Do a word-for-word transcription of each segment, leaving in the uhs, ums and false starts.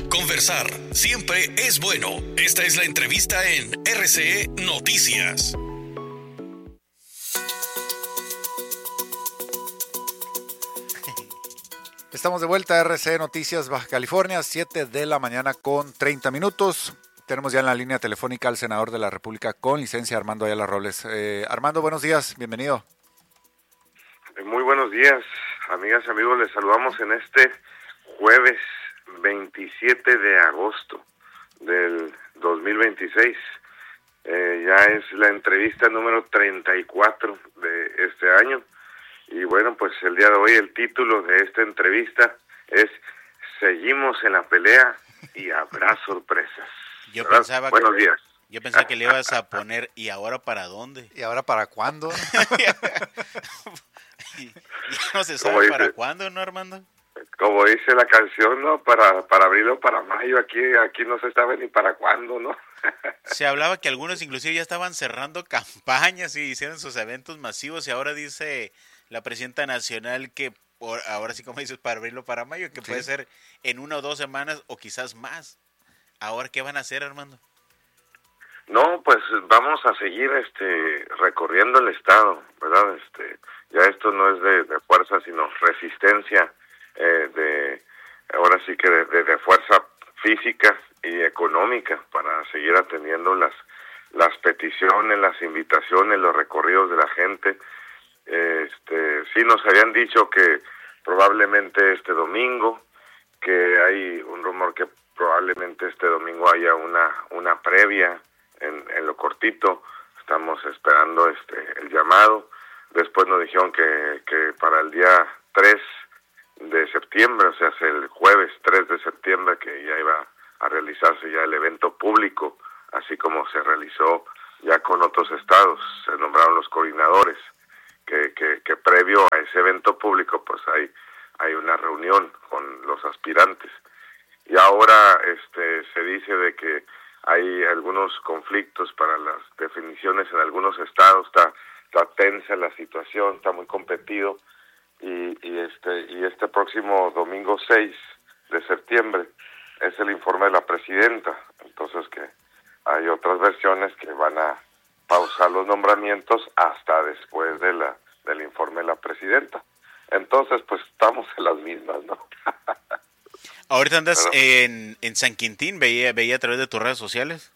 Conversar siempre es bueno. Esta es la entrevista en R C E Noticias. Estamos de vuelta a R C E Noticias Baja California, siete de la mañana con treinta minutos. Tenemos ya en la línea telefónica al senador de la República con licencia, Armando Ayala Robles. Eh, Armando, buenos días, bienvenido. Muy buenos días, amigas y amigos. Les saludamos en este jueves veintisiete de agosto del dos mil veintiséis. Eh, ya es la entrevista número treinta y cuatro de este año. Y bueno, pues el día de hoy el título de esta entrevista es Seguimos en la pelea y habrá sorpresas. Yo pensaba Buenos que, días. Yo pensaba que le ibas a poner ¿y ahora para dónde? ¿Y ahora para cuándo? y, ya no se sabe para cuándo, ¿no, Armando? Como dice la canción, ¿no? Para para abril o para mayo, aquí aquí no se sabe ni para cuándo, ¿no? Se hablaba que algunos inclusive ya estaban cerrando campañas y hicieron sus eventos masivos y ahora dice la presidenta nacional que por, ahora sí como dices para abril o para mayo, que sí. Puede ser en una o dos semanas o quizás más. Ahora, ¿qué van a hacer, Armando? No, pues vamos a seguir este recorriendo el estado, ¿verdad? Este ya esto no es de, de fuerza, sino resistencia, eh, de ahora sí que de, de, de fuerza física y económica para seguir atendiendo las las peticiones, las invitaciones, los recorridos de la gente. Este sí nos habían dicho que probablemente este domingo, que hay un rumor que probablemente este domingo haya una una previa en, en lo cortito. Estamos esperando este el llamado. Después nos dijeron que, que para el día tres de septiembre, o sea, es el jueves tres de septiembre, que ya iba a realizarse ya el evento público, así como se realizó ya con otros estados. Se nombraron los coordinadores, que, que, que previo a ese evento público pues hay, hay una reunión con los aspirantes. Y ahora este se dice de que hay algunos conflictos para las definiciones en algunos estados. Está, está tensa la situación, está muy competido, y, y este y este próximo domingo seis de septiembre es el informe de la presidenta. Entonces que hay otras versiones que van a pausar los nombramientos hasta después de la del informe de la presidenta. Entonces pues estamos en las mismas, ¿no? Ahorita andas Pero, en, en San Quintín, veía veía a través de tus redes sociales.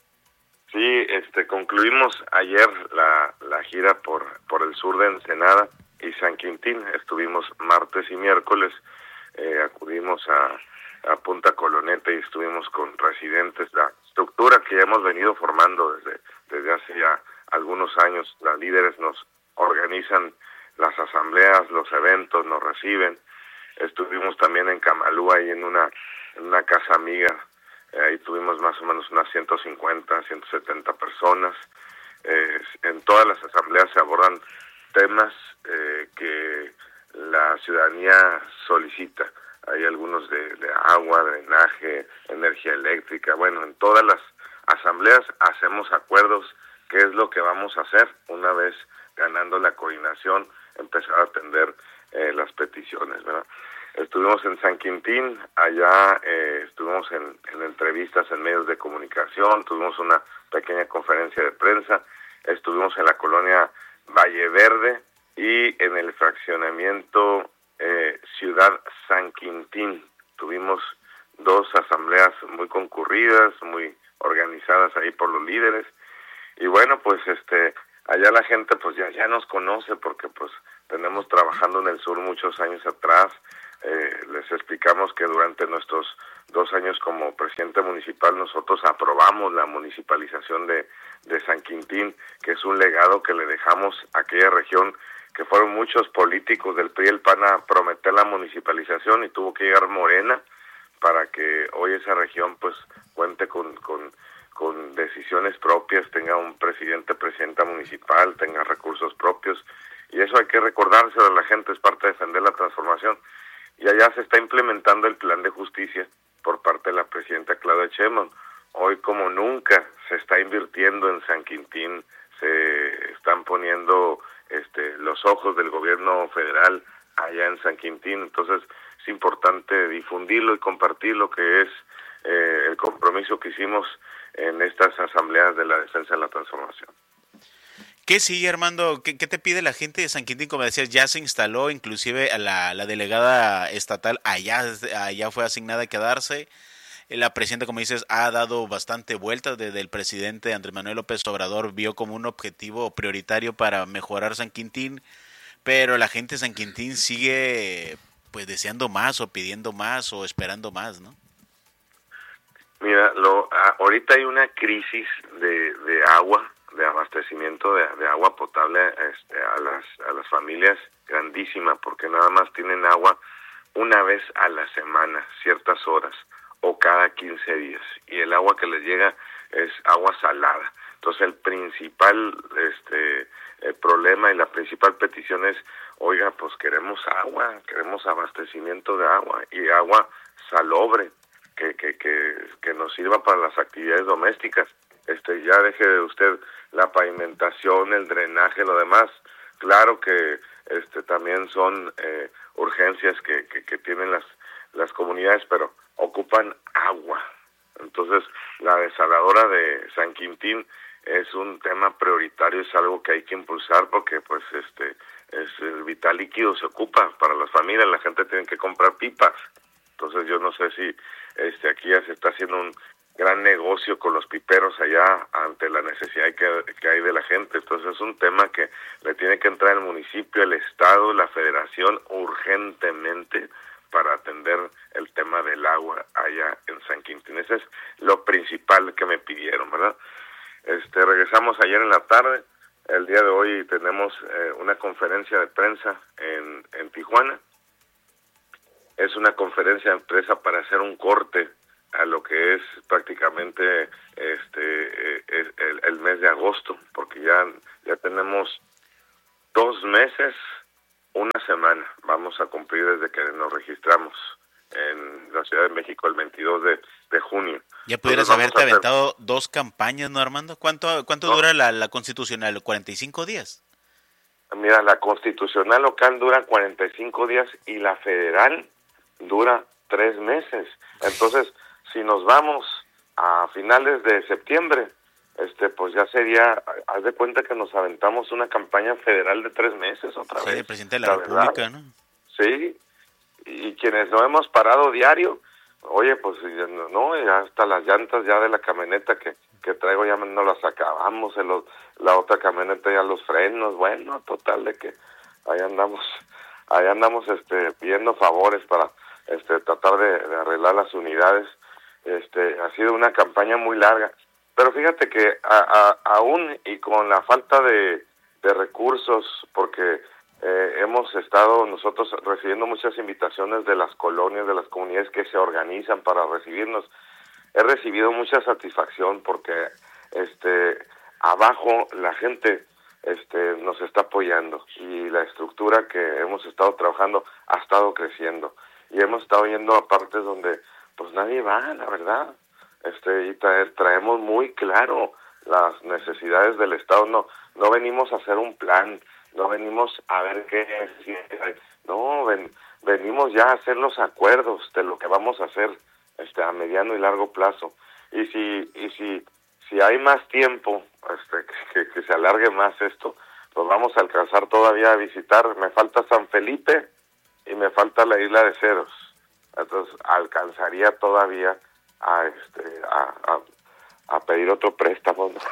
Sí, este concluimos ayer la, la gira por por el sur de Ensenada y San Quintín. Estuvimos martes y miércoles, eh, acudimos a, a Punta Coloneta y estuvimos con residentes. La estructura que ya hemos venido formando desde, desde hace ya algunos años, las líderes nos organizan las asambleas, los eventos, nos reciben. Estuvimos también en Camalú, ahí en una en una casa amiga. Eh, ahí tuvimos más o menos unas ciento cincuenta, ciento setenta personas. Eh, en todas las asambleas se abordan temas eh, que la ciudadanía solicita. Hay algunos de, de agua, drenaje, energía eléctrica. Bueno, en todas las asambleas hacemos acuerdos qué es lo que vamos a hacer una vez ganando la coordinación, empezar a atender eh, las peticiones, ¿verdad? Estuvimos en San Quintín, allá eh, estuvimos en, en entrevistas en medios de comunicación, tuvimos una pequeña conferencia de prensa, estuvimos en la colonia Valle Verde y en el fraccionamiento eh, Ciudad San Quintín. Tuvimos dos asambleas muy concurridas, muy organizadas ahí por los líderes. Y bueno, pues este allá la gente pues ya ya nos conoce porque pues tenemos trabajando en el sur muchos años atrás. Eh, les explicamos que durante nuestros dos años como presidente municipal nosotros aprobamos la municipalización de, de San Quintín, que es un legado que le dejamos a aquella región, que fueron muchos políticos del P R I y el P A N a prometer la municipalización y tuvo que llegar Morena para que hoy esa región pues cuente con, con, con decisiones propias, tenga un presidente, presidenta municipal, tenga recursos propios, y eso hay que recordárselo a la gente, es parte de defender la transformación. Y allá se está implementando el plan de justicia por parte de la presidenta Claudia Sheinbaum. Hoy como nunca se está invirtiendo en San Quintín, se están poniendo este los ojos del gobierno federal allá en San Quintín. Entonces es importante difundirlo y compartir lo que es eh, el compromiso que hicimos en estas asambleas de la defensa de la transformación. ¿Qué sigue, Armando? ¿Qué, ¿Qué te pide la gente de San Quintín? Como decías, ya se instaló, inclusive a la, la delegada estatal allá, allá fue asignada a quedarse. La presidenta, como dices, ha dado bastante vueltas desde el presidente Andrés Manuel López Obrador, vio como un objetivo prioritario para mejorar San Quintín, pero la gente de San Quintín sigue pues deseando más o pidiendo más o esperando más, ¿no? Mira, lo, a, ahorita hay una crisis de, de agua, de abastecimiento de, de agua potable este, a las a las familias grandísima, porque nada más tienen agua una vez a la semana, ciertas horas, o cada quince días, y el agua que les llega es agua salada. Entonces el principal este el problema y la principal petición es, oiga, pues queremos agua, queremos abastecimiento de agua, y agua salobre, que que que, que nos sirva para las actividades domésticas. Este, ya deje de usted la pavimentación, el drenaje, lo demás. Claro que este también son eh, urgencias que, que, que tienen las, las comunidades, pero ocupan agua. Entonces, la desaladora de San Quintín es un tema prioritario, es algo que hay que impulsar porque pues este es el vital líquido, se ocupa para las familias, la gente tiene que comprar pipas. Entonces, yo no sé si este aquí ya se está haciendo un gran negocio con los piperos allá ante la necesidad que, que hay de la gente. Entonces es un tema que le tiene que entrar el municipio, el estado, la federación urgentemente para atender el tema del agua allá en San Quintín. Ese es lo principal que me pidieron, ¿verdad? Este, regresamos ayer en la tarde. El día de hoy tenemos eh, una conferencia de prensa en, en Tijuana. Es una conferencia de prensa para hacer un corte a lo que es prácticamente este eh, el, el mes de agosto, porque ya ya tenemos dos meses, una semana, vamos a cumplir desde que nos registramos en la Ciudad de México el veintidós de junio. Ya pudieras haberte aventado dos campañas, ¿no, Armando? ¿Cuánto cuánto no. dura la, la constitucional? ¿cuarenta y cinco días? Mira, la constitucional local dura cuarenta y cinco días y la federal dura tres meses. Entonces, si nos vamos a finales de septiembre, este pues ya sería, haz de cuenta que nos aventamos una campaña federal de tres meses otra sí, vez. Sí, el presidente de la, la República, verdad, ¿no? Sí, y quienes no hemos parado diario, oye, pues no, ya hasta las llantas ya de la camioneta que, que traigo ya no las acabamos, el, la otra camioneta ya los frenos, bueno, total de que ahí andamos, ahí andamos este pidiendo favores para este tratar de, de arreglar las unidades. Este ha sido una campaña muy larga, pero fíjate que a, a, aún y con la falta de, de recursos, porque eh, hemos estado nosotros recibiendo muchas invitaciones de las colonias, de las comunidades que se organizan para recibirnos, he recibido mucha satisfacción porque este abajo la gente este nos está apoyando y la estructura que hemos estado trabajando ha estado creciendo y hemos estado yendo a partes donde pues nadie va, la verdad, este y tra- traemos muy claro las necesidades del Estado. No no venimos a hacer un plan, no venimos a ver qué es, no ven, venimos ya a hacer los acuerdos de lo que vamos a hacer este a mediano y largo plazo. Y si y si si hay más tiempo, este que, que se alargue más esto, pues vamos a alcanzar todavía a visitar. Me falta San Felipe y me falta la Isla de Ceros. Entonces alcanzaría todavía a este a, a, a pedir otro préstamo, ¿no?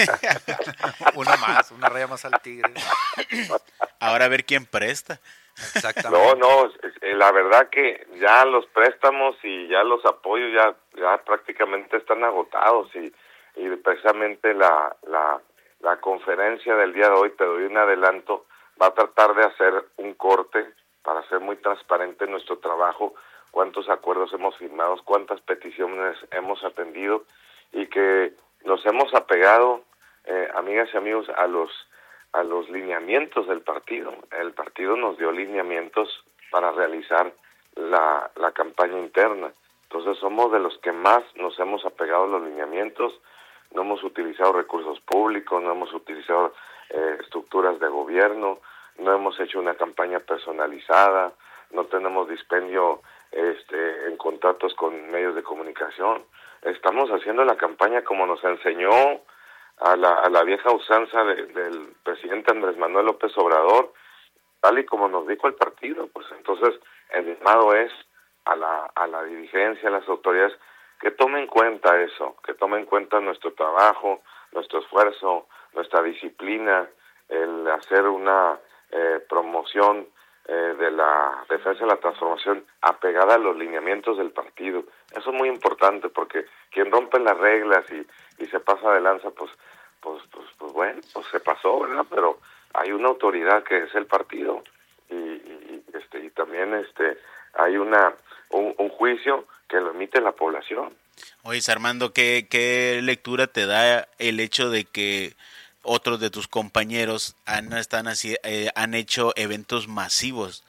Una más, una raya más al tigre. Ahora a ver quién presta. Exactamente. No, no, la verdad que ya los préstamos y ya los apoyos ya ya prácticamente están agotados y y precisamente la la la conferencia del día de hoy, te doy un adelanto, va a tratar de hacer un corte para ser muy transparente en nuestro trabajo, cuántos acuerdos hemos firmado, cuántas peticiones hemos atendido y que nos hemos apegado, eh, amigas y amigos, a los a los lineamientos del partido. El partido nos dio lineamientos para realizar la, la campaña interna. Entonces somos de los que más nos hemos apegado a los lineamientos, no hemos utilizado recursos públicos, no hemos utilizado eh, estructuras de gobierno, no hemos hecho una campaña personalizada, no tenemos dispendio este, en contratos con medios de comunicación. Estamos haciendo la campaña como nos enseñó a la, a la vieja usanza de, del presidente Andrés Manuel López Obrador, tal y como nos dijo el partido. Pues entonces el llamado es a la, a la dirigencia, a las autoridades, que tomen en cuenta eso, que tomen en cuenta nuestro trabajo, nuestro esfuerzo, nuestra disciplina, el hacer una eh, promoción eh, de la defensa de la transformación apegada a los lineamientos del partido. Eso es muy importante, porque quien rompe las reglas y, y se pasa de lanza, pues, pues, pues, pues bueno, pues se pasó, ¿verdad? Pero hay una autoridad que es el partido y, y, este, y también este hay una un, un juicio que lo emite la población. Oye, Armando, ¿qué, ¿qué lectura te da el hecho de que otros de tus compañeros han, están así, eh, han hecho eventos masivos?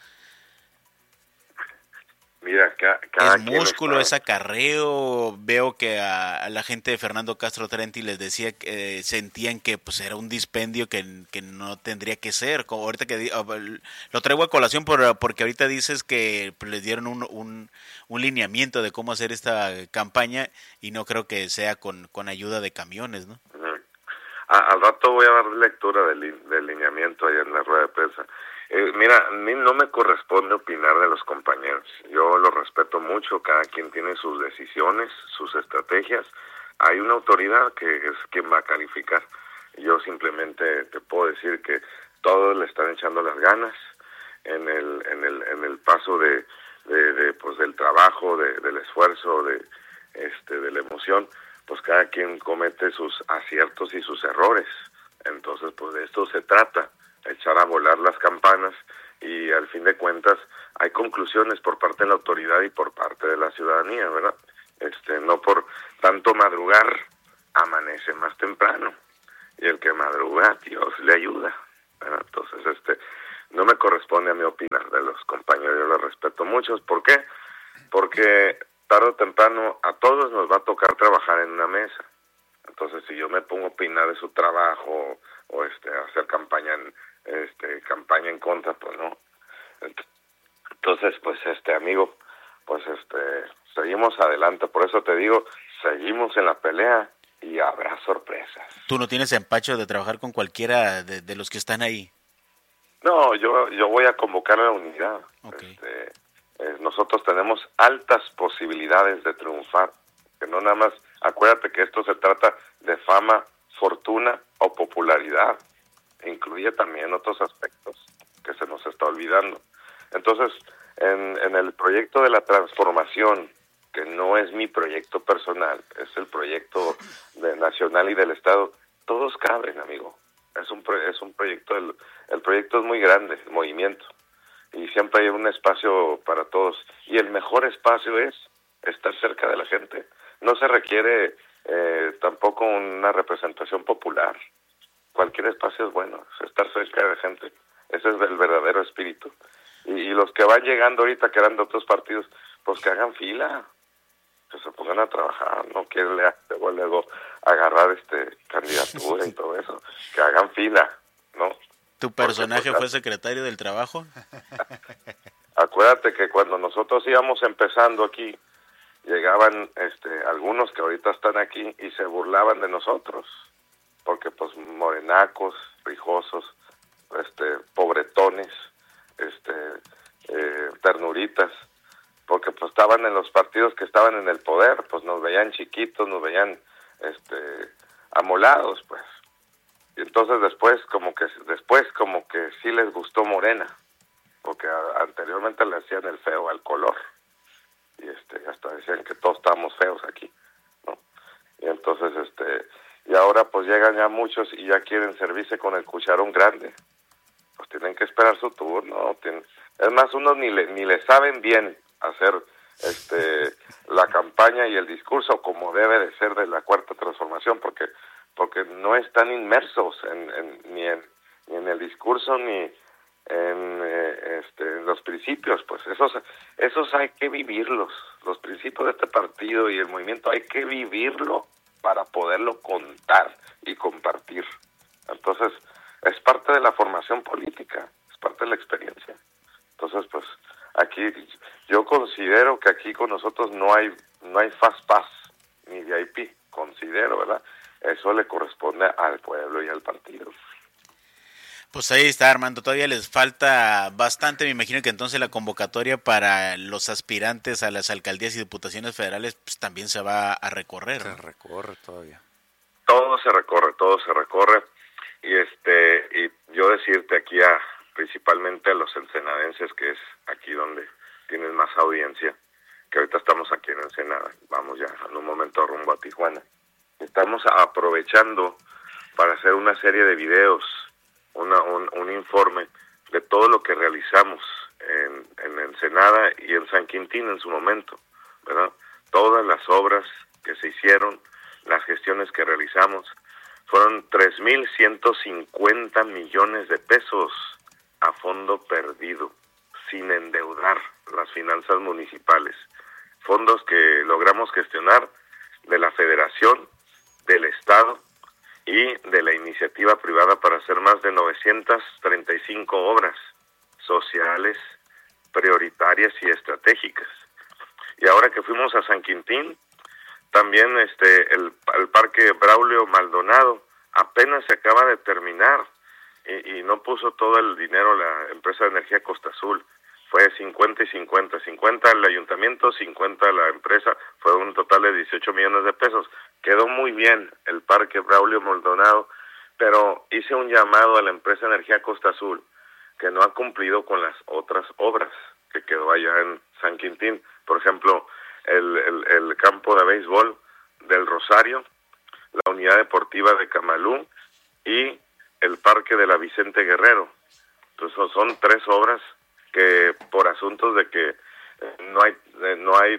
Mira, ca, cada es músculo, está... es acarreo. Veo que a, a la gente de Fernando Castro Trenti les decía que eh, sentían que pues era un dispendio que, que no tendría que ser. Como ahorita que lo traigo a colación por, porque ahorita dices que pues, les dieron un, un, un lineamiento de cómo hacer esta campaña y no creo que sea con, con ayuda de camiones, ¿no? Uh-huh. a, al rato voy a dar lectura del, del lineamiento ahí en la rueda de prensa. Eh, mira, a mí no me corresponde opinar de los compañeros. Yo los respeto mucho, cada quien tiene sus decisiones, sus estrategias. Hay una autoridad que es quien va a calificar. Yo simplemente te puedo decir que todos le están echando las ganas en el en el en el paso de, de, de pues del trabajo, de, del esfuerzo, de este de la emoción. Pues cada quien comete sus aciertos y sus errores. Entonces, pues de esto se trata. Echar a volar las campanas y al fin de cuentas hay conclusiones por parte de la autoridad y por parte de la ciudadanía, ¿verdad? Este, no por tanto madrugar, amanece más temprano y el que madruga, Dios le ayuda, ¿verdad? Entonces, este, no me corresponde a mí opinar de los compañeros, yo los respeto mucho. ¿Por qué? Porque tarde o temprano a todos nos va a tocar trabajar en una mesa. Entonces, si yo me pongo a opinar de su trabajo o este hacer campaña en este campaña en contra, pues no. Entonces, pues este amigo, pues este seguimos adelante, por eso te digo, seguimos en la pelea y habrá sorpresas. ¿Tú no tienes empacho de trabajar con cualquiera de, de los que están ahí? No, yo yo voy a convocar a la unidad. Okay. Este, eh, nosotros tenemos altas posibilidades de triunfar, que no nada más, acuérdate que esto se trata de fama, fortuna o popularidad. Incluye también otros aspectos que se nos está olvidando. Entonces, en, en el proyecto de la transformación, que no es mi proyecto personal, es el proyecto de nacional y del Estado, todos caben, amigo. Es un es un proyecto, el, el proyecto es muy grande, el movimiento, y siempre hay un espacio para todos. Y el mejor espacio es estar cerca de la gente. No se requiere eh, tampoco una representación popular. Cualquier espacio es bueno, estar cerca de la gente. Ese es el verdadero espíritu. Y, y los que van llegando ahorita, que eran de otros partidos, pues que hagan fila, que se pongan a trabajar, no quieren luego, luego agarrar este candidatura y todo eso, que hagan fila, ¿no? ¿Tu personaje Porque, pues, fue secretario del Trabajo? Acuérdate que cuando nosotros íbamos empezando aquí, llegaban este algunos que ahorita están aquí y se burlaban de nosotros, porque pues morenacos, rijosos, este pobretones, este eh, ternuritas, porque pues estaban en los partidos que estaban en el poder, pues nos veían chiquitos, nos veían este amolados, pues. Y entonces después como que después como que sí les gustó Morena, porque a, anteriormente le hacían el feo al color. Y este hasta decían que todos estábamos feos aquí, ¿no? Y entonces este y ahora pues llegan ya muchos y ya quieren servirse con el cucharón grande. Pues tienen que esperar su turno. Tienen... Es más, unos ni le, ni le saben bien hacer este la campaña y el discurso como debe de ser de la Cuarta Transformación, porque porque no están inmersos en, en, ni, en, ni en el discurso ni en, eh, este, en los principios. Pues esos esos hay que vivirlos. Los principios de este partido y el movimiento hay que vivirlo para poderlo contar y compartir. Entonces, es parte de la formación política, es parte de la experiencia. Entonces, pues, Aquí yo considero que aquí con nosotros no hay no hay Fast Pass ni V I P, considero, ¿verdad? Eso le corresponde al pueblo y al partido. Pues ahí está, Armando, todavía les falta bastante. Me imagino que entonces la convocatoria para los aspirantes a las alcaldías y diputaciones federales pues también se va a recorrer, ¿no? Se recorre todavía. Todo se recorre, todo se recorre. Y este y yo decirte aquí a principalmente a los ensenadenses, que es aquí donde tienen más audiencia, que ahorita estamos aquí en Ensenada, vamos ya en un momento rumbo a Tijuana. Estamos aprovechando para hacer una serie de videos, una, un, un informe de todo lo que realizamos en, en Ensenada y en San Quintín en su momento, ¿verdad? Todas las obras que se hicieron, las gestiones que realizamos, fueron tres mil ciento cincuenta millones de pesos a fondo perdido, sin endeudar las finanzas municipales. Fondos que logramos gestionar de la Federación, del Estado y de la iniciativa privada para hacer más de novecientas treinta y cinco obras sociales, prioritarias y estratégicas. Y ahora que fuimos a San Quintín, también este el, el Parque Braulio Maldonado apenas se acaba de terminar y, y no puso todo el dinero la empresa de energía Costa Azul. Fue cincuenta y cincuenta, cincuenta el ayuntamiento, cincuenta la empresa, fue un total de dieciocho millones de pesos. Quedó muy bien el Parque Braulio Maldonado, pero hice un llamado a la empresa Energía Costa Azul, que no ha cumplido con las otras obras que quedó allá en San Quintín. Por ejemplo, el, el, el campo de béisbol del Rosario, la unidad deportiva de Camalú y el parque de la Vicente Guerrero. Entonces son, son tres obras que por asuntos de que no hay no hay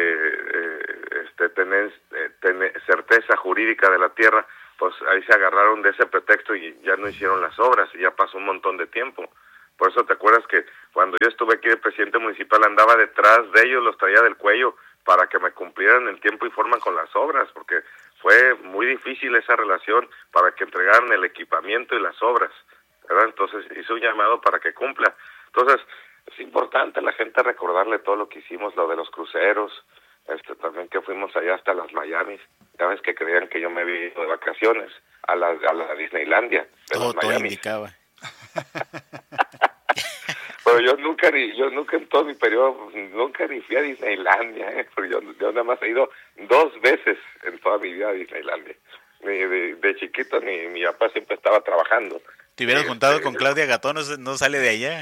eh, este tener, tener certeza jurídica de la tierra, pues ahí se agarraron de ese pretexto y ya no hicieron las obras y ya pasó un montón de tiempo. Por eso te acuerdas que cuando yo estuve aquí de presidente municipal andaba detrás de ellos, los traía del cuello para que me cumplieran el tiempo y forma con las obras, porque fue muy difícil esa relación para que entregaran el equipamiento y las obras, ¿verdad? Entonces hice un llamado para que cumpla. Entonces, es importante a la gente recordarle todo lo que hicimos, lo de los cruceros, este también que fuimos allá hasta las Miamis. Ya ves que creían que yo me había ido de vacaciones a la, a la Disneylandia de todo, las todo Miamis. indicaba. Pero yo nunca, ni, yo nunca en todo mi periodo, nunca ni fui a Disneylandia, ¿eh? Porque yo, yo nada más he ido dos veces en toda mi vida a Disneylandia. De, de, de chiquito ni mi papá siempre estaba trabajando. Te hubieras y, juntado este, con Claudia Gatón, no, no sale de allá.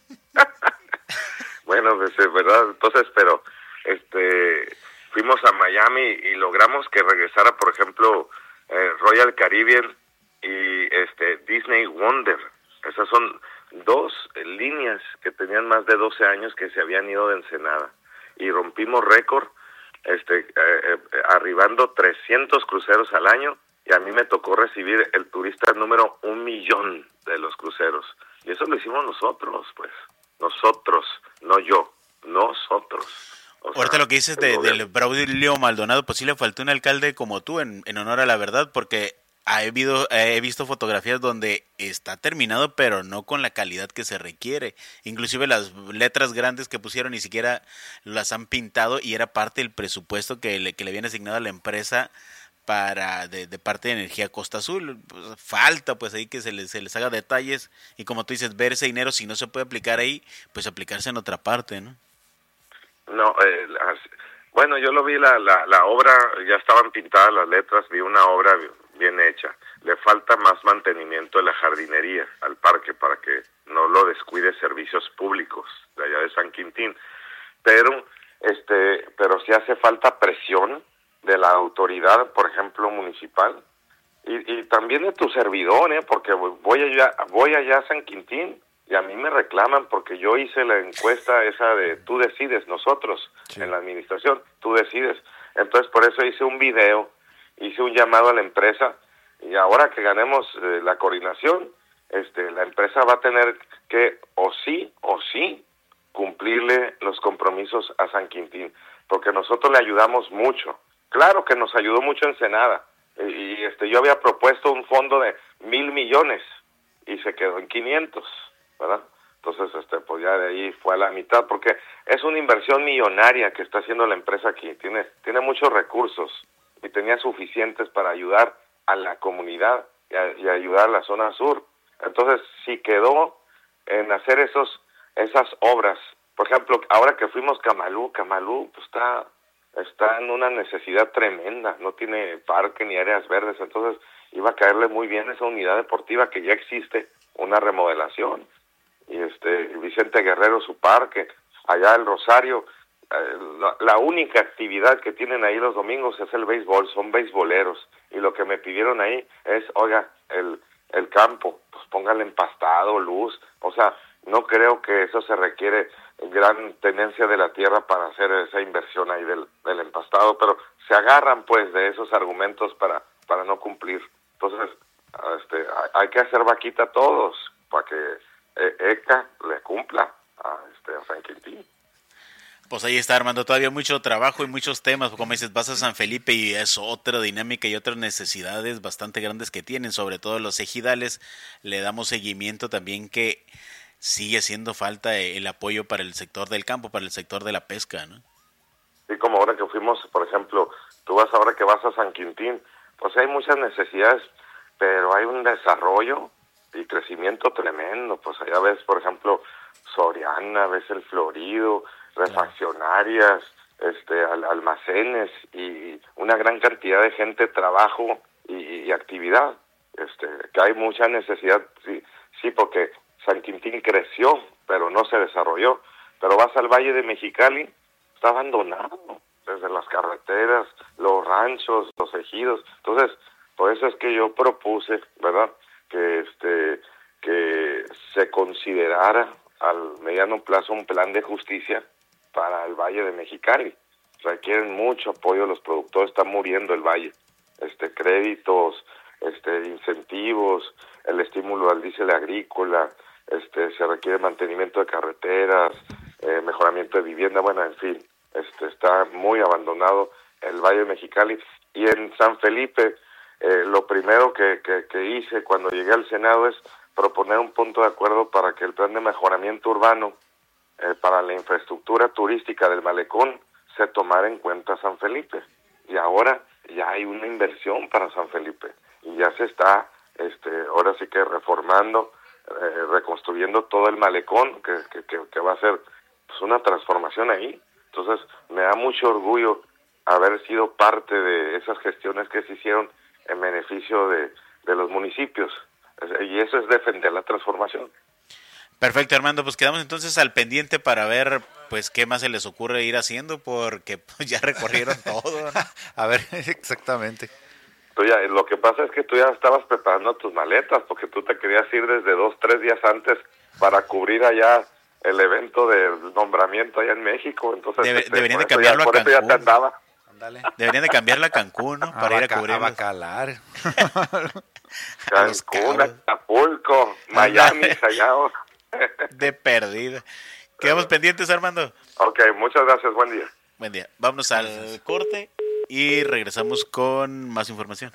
Bueno, pues es verdad, entonces, pero este fuimos a Miami y logramos que regresara, por ejemplo, eh, Royal Caribbean y este Disney Wonder. Esas son dos eh, líneas que tenían más de doce años que se habían ido de Ensenada y rompimos récord, este eh, eh, arribando trescientos cruceros al año, y a mí me tocó recibir el turista número un millón de los cruceros, y eso lo hicimos nosotros, pues. Nosotros, no yo, nosotros. O Ahorita sea, lo que dices de, del Braulio Maldonado, pues sí le faltó un alcalde como tú en, en honor a la verdad, porque he, habido, he visto fotografías donde está terminado, pero no con la calidad que se requiere. Inclusive las letras grandes que pusieron ni siquiera las han pintado, y era parte del presupuesto que le, que le habían asignado a la empresa para de, de parte de Energía Costa Azul. Pues falta pues ahí que se les, se les haga detalles, y como tú dices, ver ese dinero, si no se puede aplicar ahí, pues aplicarse en otra parte, ¿no? No, eh, las, bueno, yo lo vi, la, la, la obra, ya estaban pintadas las letras, vi una obra bien hecha. Le falta más mantenimiento de la jardinería al parque para que no lo descuide Servicios Públicos de allá de San Quintín. Pero, este, pero sí hace falta presión de la autoridad, por ejemplo, municipal, y, y también de tu servidor, ¿eh? Porque voy allá, voy allá a San Quintín y a mí me reclaman porque yo hice la encuesta esa de tú decides, nosotros, sí, en la administración, tú decides. Entonces, por eso hice un video, hice un llamado a la empresa, y ahora que ganemos eh, la coordinación, este, la empresa va a tener que, o sí, o sí, cumplirle los compromisos a San Quintín, porque nosotros le ayudamos mucho. Claro que nos ayudó mucho Ensenada, y, y este yo había propuesto un fondo de mil millones y se quedó en quinientos, ¿verdad? Entonces, este, pues ya de ahí fue a la mitad, porque es una inversión millonaria que está haciendo la empresa aquí. Tiene, tiene muchos recursos y tenía suficientes para ayudar a la comunidad y, a, y ayudar a la zona sur. Entonces, si quedó en hacer esos, esas obras, por ejemplo, ahora que fuimos a Camalú, Camalú pues, está, está en una necesidad tremenda, no tiene parque ni áreas verdes, entonces iba a caerle muy bien esa unidad deportiva que ya existe, una remodelación. Y este Vicente Guerrero, su parque, allá el Rosario, eh, la, la única actividad que tienen ahí los domingos es el béisbol, son beisboleros, y lo que me pidieron ahí es, oiga, el, el campo, pues póngale empastado, luz, o sea, no creo que eso se requiere gran tenencia de la tierra para hacer esa inversión ahí del, del empastado, pero se agarran pues de esos argumentos para, para no cumplir. Entonces, este, hay que hacer vaquita a todos para que ECA le cumpla a, este, a San Quintín. Pues ahí está, Armando, todavía mucho trabajo y muchos temas, como dices, vas a San Felipe y es otra dinámica y otras necesidades bastante grandes que tienen, sobre todo los ejidales. Le damos seguimiento también que sigue haciendo falta el apoyo para el sector del campo, para el sector de la pesca, ¿no? Sí, como ahora que fuimos, por ejemplo, tú vas ahora que vas a San Quintín, pues hay muchas necesidades, pero hay un desarrollo y crecimiento tremendo. Pues allá ves, por ejemplo, Soriana, ves el Florido, refaccionarias, este, al, almacenes y una gran cantidad de gente, trabajo y, y actividad. Este, que hay mucha necesidad, sí, sí, porque San Quintín creció, pero no se desarrolló. Pero vas al Valle de Mexicali, está abandonado, desde las carreteras, los ranchos, los ejidos. Entonces, por eso es que yo propuse, ¿verdad?, que este que se considerara al mediano plazo un plan de justicia para el Valle de Mexicali. Requieren mucho apoyo los productores, está muriendo el valle. Este créditos, este incentivos, el estímulo al diésel agrícola, este se requiere mantenimiento de carreteras, eh, mejoramiento de vivienda, bueno, en fin, este está muy abandonado el Valle de Mexicali. Y en San Felipe, Eh, lo primero que, que, que hice cuando llegué al Senado es proponer un punto de acuerdo para que el plan de mejoramiento urbano eh, para la infraestructura turística del malecón se tomara en cuenta San Felipe. Y ahora ya hay una inversión para San Felipe y ya se está, este, ahora sí que reformando, eh, reconstruyendo todo el malecón, que, que, que, que va a ser pues, una transformación ahí. Entonces me da mucho orgullo haber sido parte de esas gestiones que se hicieron en beneficio de, de los municipios, y eso es defender la transformación. Perfecto, Armando, pues quedamos entonces al pendiente para ver pues qué más se les ocurre ir haciendo, porque pues, ya recorrieron todo, ¿no? A ver, exactamente. Tú ya, lo que pasa es que tú ya estabas preparando tus maletas, porque tú te querías ir desde dos, tres días antes para cubrir allá el evento del nombramiento allá en México. Entonces Debe, este, deberían de por cambiarlo eso ya, a por eso ya te Cancún. andaba. Dale. Deberían de cambiarla a Cancún, ¿no? Para a ir a Baca- cubrir a Bacalar. A los Cancún, Cabos. Acapulco, Miami, Ándale. allá. de perdida. Quedamos pendientes, Armando. Ok, muchas gracias, buen día. Buen día. Vámonos al corte y regresamos con más información.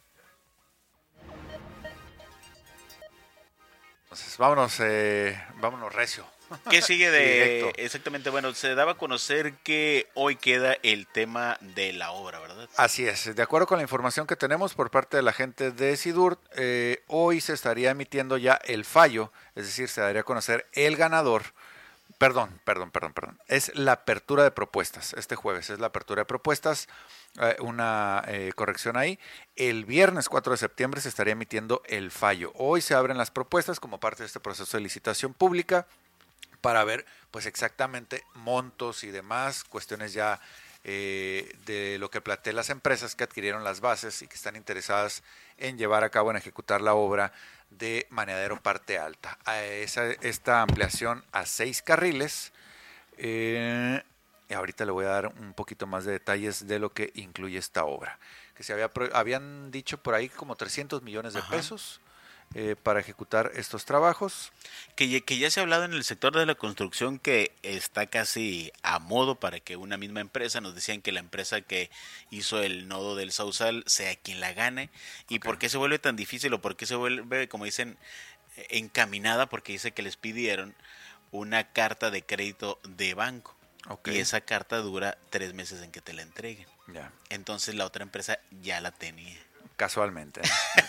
Entonces, vámonos, eh, vámonos recio. ¿Qué sigue de...? Directo. Exactamente, bueno, se daba a conocer que hoy queda el tema de la obra, ¿verdad? Así es, de acuerdo con la información que tenemos por parte de la gente de SIDUR, eh, hoy se estaría emitiendo ya el fallo, es decir, se daría a conocer el ganador. Perdón, perdón, perdón, perdón. Es la apertura de propuestas. Este jueves es la apertura de propuestas. Eh, una eh, corrección ahí. El viernes cuatro de septiembre se estaría emitiendo el fallo. Hoy se abren las propuestas como parte de este proceso de licitación pública para ver pues exactamente montos y demás, cuestiones ya eh, de lo que plantean las empresas que adquirieron las bases y que están interesadas en llevar a cabo, en ejecutar la obra de Maneadero Parte Alta. A esa, esta ampliación a seis carriles, eh, y ahorita le voy a dar un poquito más de detalles de lo que incluye esta obra, que se había habían dicho por ahí como trescientos millones de Ajá. pesos eh, para ejecutar estos trabajos. Que, ya- que ya se ha hablado en el sector de la construcción que está casi a modo para que una misma empresa, nos decían que la empresa que hizo el nodo del Sausal sea quien la gane. ¿Y Ok. por qué se vuelve tan difícil o por qué se vuelve, como dicen, encaminada? Porque dice que les pidieron una carta de crédito de banco. Okay. Y esa carta dura tres meses en que te la entreguen. Ya. Entonces la otra empresa ya la tenía. Casualmente.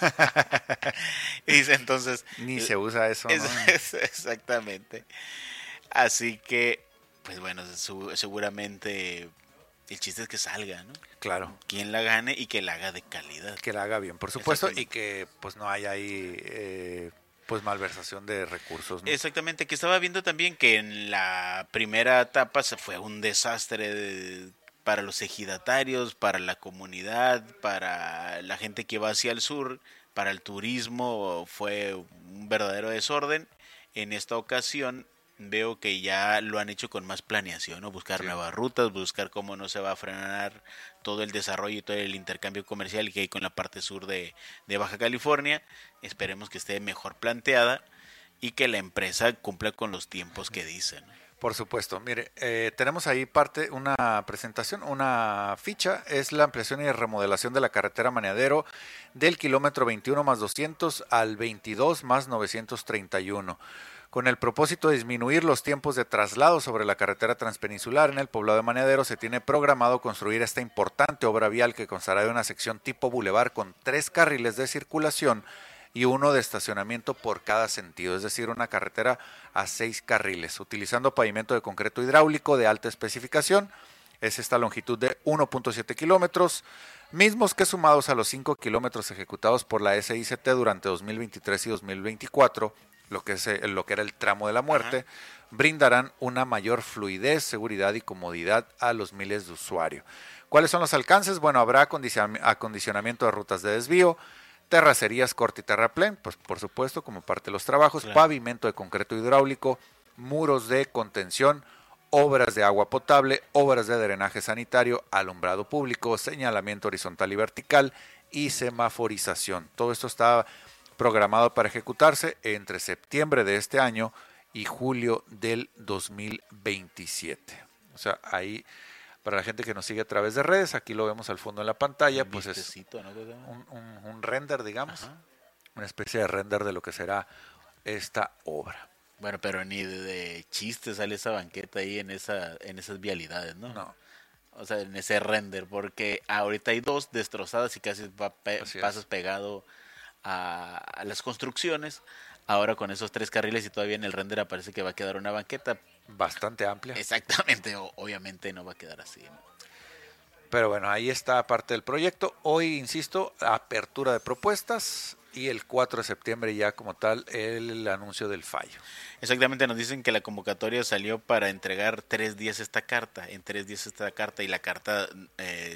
Y dice entonces... Ni se usa eso, ¿no? Es, es, exactamente. Así que, pues bueno, su, seguramente el chiste es que salga, ¿no? Claro. Quien la gane y que la haga de calidad. Que la haga bien, por supuesto, y que pues no haya ahí... Eh, pues malversación de recursos, ¿no? Exactamente, que estaba viendo también que en la primera etapa se fue un desastre de, para los ejidatarios, para la comunidad, para la gente que va hacia el sur, para el turismo, fue un verdadero desorden. En esta ocasión veo que ya lo han hecho con más planeación, ¿no? Buscar sí. nuevas rutas, buscar cómo no se va a frenar todo el desarrollo y todo el intercambio comercial que hay con la parte sur de, de Baja California. Esperemos que esté mejor planteada y que la empresa cumpla con los tiempos que dicen. Por supuesto. Mire, eh, tenemos ahí parte, una presentación, una ficha, es la ampliación y remodelación de la carretera Maneadero del kilómetro veintiuno más doscientos al veintidós más novecientos treinta y uno. Con el propósito de disminuir los tiempos de traslado sobre la carretera transpeninsular en el poblado de Maneadero, se tiene programado construir esta importante obra vial que constará de una sección tipo bulevar con tres carriles de circulación y uno de estacionamiento por cada sentido, es decir, una carretera a seis carriles, utilizando pavimento de concreto hidráulico de alta especificación. Es esta longitud de uno punto siete kilómetros, mismos que sumados a los cinco kilómetros ejecutados por la S I C T durante dos mil veintitrés y dos mil veinticuatro, lo que es lo que era el tramo de la muerte, ajá, brindarán una mayor fluidez, seguridad y comodidad a los miles de usuarios. ¿Cuáles son los alcances? Bueno, habrá acondicionamiento de rutas de desvío, terracerías corte y terraplén, pues por supuesto como parte de los trabajos, claro, pavimento de concreto hidráulico, muros de contención, obras de agua potable, obras de drenaje sanitario, alumbrado público, señalamiento horizontal y vertical y semaforización. Todo esto está programado para ejecutarse entre septiembre de este año y julio del dos mil veintisiete. O sea, ahí, para la gente que nos sigue a través de redes, aquí lo vemos al fondo en la pantalla, pues es ¿no? un, un, un render, digamos, ajá, una especie de render de lo que será esta obra. Bueno, pero ni de, de chiste sale esa banqueta ahí en esa en esas vialidades, ¿no? No. O sea, en ese render, porque ahorita hay dos destrozadas y casi va pe- pasas pegado A, a las construcciones. Ahora con esos tres carriles y todavía en el render aparece que va a quedar una banqueta bastante amplia. Exactamente, o, obviamente no va a quedar así, ¿no? Pero bueno, ahí está parte del proyecto. Hoy, insisto, apertura de propuestas y el cuatro de septiembre ya como tal el anuncio del fallo. Exactamente, nos dicen que la convocatoria salió para entregar tres días esta carta, en tres días esta carta y la carta eh,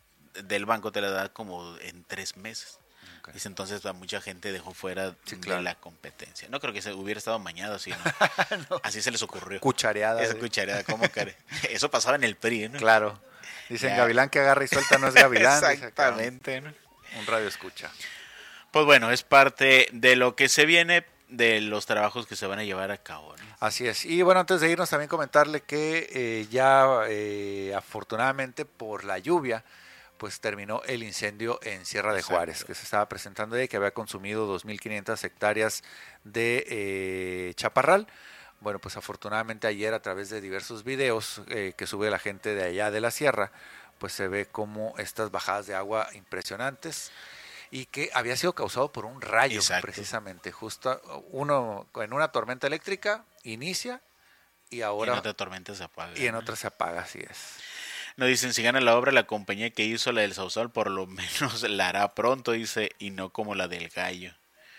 del banco te la da como en tres meses. Okay. Dice, entonces a mucha gente dejó fuera sí, de claro. la competencia. No creo que se hubiera estado mañado así, ¿no? No. Así se les ocurrió. Cuchareada. Esa cuchareada, ¿cómo care? Eso pasaba en el P R I, ¿no? Claro. Dicen, ya. Gavilán que agarra y suelta no es gavilán. Exactamente, ¿no? Un radio escucha. Pues bueno, es parte de lo que se viene, de los trabajos que se van a llevar a cabo, ¿no? Así es. Y bueno, antes de irnos también comentarle que eh, ya eh, afortunadamente por la lluvia pues terminó el incendio en Sierra de Exacto. Juárez, que se estaba presentando ahí, que había consumido dos mil quinientas hectáreas de eh, chaparral. Bueno, pues afortunadamente ayer a través de diversos videos eh, que sube la gente de allá de la sierra, pues se ve como estas bajadas de agua impresionantes y que había sido causado por un rayo. Exacto. Precisamente, justo uno en una tormenta eléctrica inicia y ahora... Y en otra tormenta se apaga. Y en otra se apaga, así es. Nos dicen, si gana la obra, la compañía que hizo la del Sausal por lo menos la hará pronto, dice, y no como la del Gallo.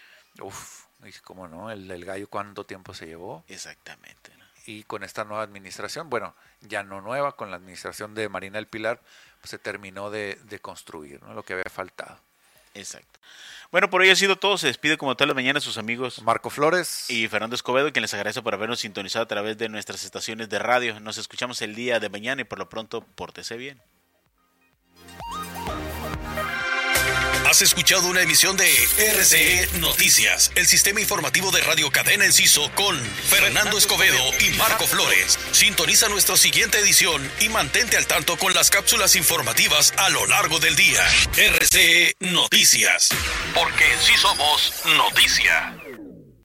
Uf, ¿cómo no? El del Gallo, ¿cuánto tiempo se llevó? Exactamente, ¿no? Y con esta nueva administración, bueno, ya no nueva, con la administración de Marina del Pilar, pues se terminó de, de construir, ¿no? Lo que había faltado. Exacto. Bueno, por hoy ha sido todo. Se despide como tal la mañana sus amigos Marco Flores y Fernando Escobedo, quien les agradece por habernos sintonizado a través de nuestras estaciones de radio. Nos escuchamos el día de mañana y por lo pronto, pórtese bien. Has escuchado una emisión de R C E Noticias, el sistema informativo de Radio Cadena Enciso con Fernando Escobedo y Marco Flores. Sintoniza nuestra siguiente edición y mantente al tanto con las cápsulas informativas a lo largo del día. R C E Noticias, porque sí somos noticia.